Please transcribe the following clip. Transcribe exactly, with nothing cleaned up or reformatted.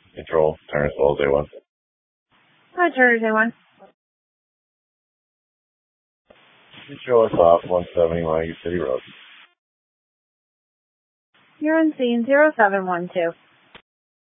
Control, Turner's Falls A one. Hi, Turner's A one. Control us off one seventy Montague City Road. You're on scene zero seven one two.